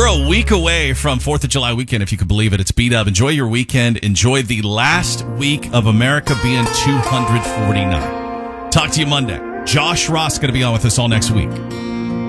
We're a week away from 4th of July weekend, if you could believe it. It's B-Dub. Enjoy your weekend. Enjoy the last week of America being 249. Talk to you Monday. Josh Ross going to be on with us all next week.